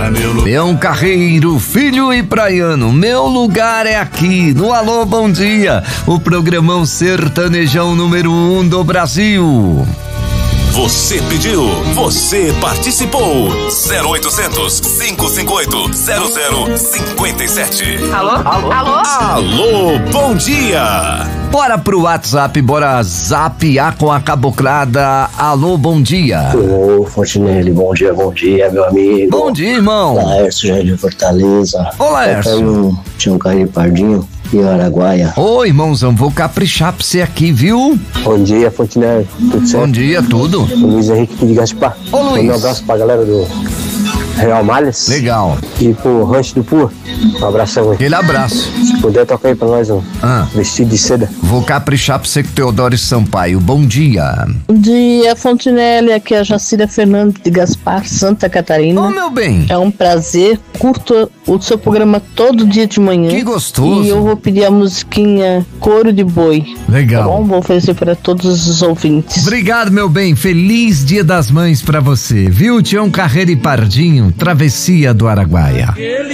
Leão Carreiro, filho e praiano, meu lugar é aqui, no Alô Bom Dia, o programão sertanejão número 1 do Brasil. Você pediu, você participou. 0800 558 0057. Alô? Alô? Alô? Alô, bom dia. Bora pro WhatsApp, bora zapear com a caboclada. Alô, bom dia. Ô, Fontinelli, bom dia, meu amigo. Bom dia, irmão. Laércio, já de Fortaleza. Olá, Laércio. Tinha um carrinho pardinho e Araguaia. Ô, irmãozão, vou caprichar pra você aqui, viu? Bom dia, Fontinelli, tudo certo? Bom dia, tudo. O Luiz Henrique aqui de Gaspar. Ô, Luiz. Um abraço pra galera do Real Malhas. Legal. E pro Rancho do Pur. Um abração aí. Aquele abraço. Se puder, toca aí pra nós um vestido de seda. Vou caprichar pra você com Teodoro Sampaio. Bom dia. Bom dia, Fontinelli. Aqui é a Jacília Fernandes de Gaspar, Santa Catarina. Ô, meu bem. É um prazer. Curto o seu programa todo dia de manhã. Que gostoso. E eu vou pedir a musiquinha Couro de Boi. Legal. Tá bom? Vou oferecer para todos os ouvintes. Obrigado, meu bem. Feliz Dia das Mães pra você. Viu, Tião Carreiro e Pardinho, Travessia do Araguaia.